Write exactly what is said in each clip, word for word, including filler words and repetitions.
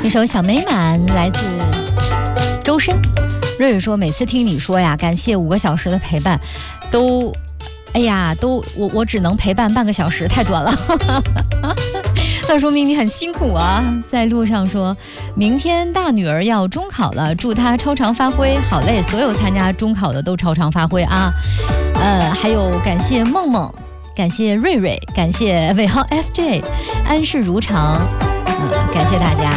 首小美满来自周深。瑞瑞说，每次听你说呀，感谢五个小时的陪伴，都哎呀都我我只能陪伴半个小时，太短了那说明你很辛苦啊。在路上说，明天大女儿要中考了，祝她超常发挥。好嘞，所有参加中考的都超常发挥啊。呃，还有感谢梦梦，感谢瑞瑞，感谢尾号 F J， 安世如常，呃，感谢大家。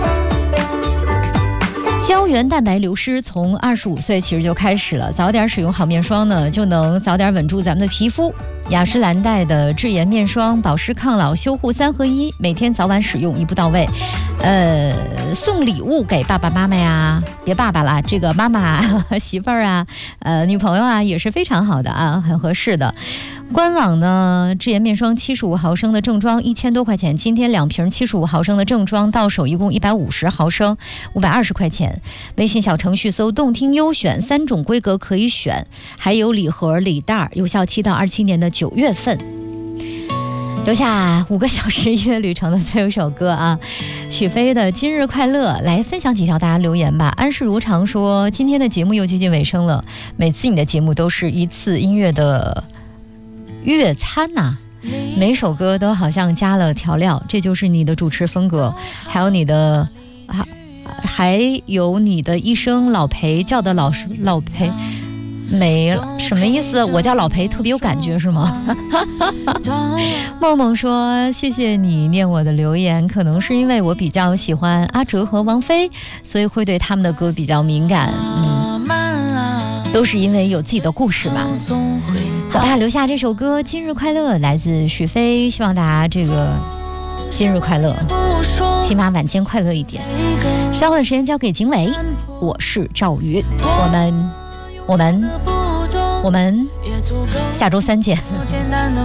胶原蛋白流失从二十五岁其实就开始了，早点使用好面霜呢，就能早点稳住咱们的皮肤。雅诗兰黛的智妍面霜，保湿抗老修护三合一，每天早晚使用一步到位。呃，送礼物给爸爸妈妈呀，别爸爸啦，这个妈妈媳妇儿啊，呃，女朋友啊，也是非常好的啊，很合适的。官网呢，智妍面霜七十五毫升的正装一千多块钱，今天两瓶七十五毫升的正装到手一共一百五十毫升，五百二十块钱。微信小程序搜动听优选，三种规格可以选，还有礼盒礼袋，有效期到二七年的九月份。留下五个小时音乐旅程的最后一首歌啊，许飞的今日快乐。来分享几条大家留言吧。安世如常说，今天的节目又接近尾声了，每次你的节目都是一次音乐的乐餐呐、啊，每首歌都好像加了调料，这就是你的主持风格，还有你的还还有你的一声老裴叫的老老裴没什么意思，我叫老裴特别有感觉是吗？梦梦说，谢谢你念我的留言，可能是因为我比较喜欢阿哲和王菲，所以会对他们的歌比较敏感，嗯，都是因为有自己的故事嘛。好吧，留下这首歌今日快乐，来自许飞，希望大家这个今日快乐，起码晚间快乐一点。稍后的时间交给景伟，我是赵宇，我们我们我们下周三见。